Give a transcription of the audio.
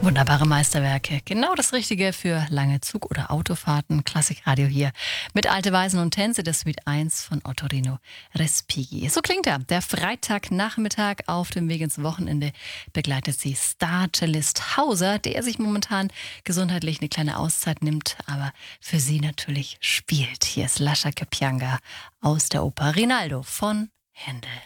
Wunderbare Meisterwerke. Genau das Richtige für lange Zug- oder Autofahrten. Klassikradio hier mit Alte Weisen und Tänze der Suite 1 von Ottorino Respighi. So klingt er. Der Freitagnachmittag auf dem Weg ins Wochenende begleitet sie Star-Cellist Hauser, der sich momentan gesundheitlich eine kleine Auszeit nimmt, aber für sie natürlich spielt. Hier ist Lascia che pianga aus der Oper Rinaldo von Händel.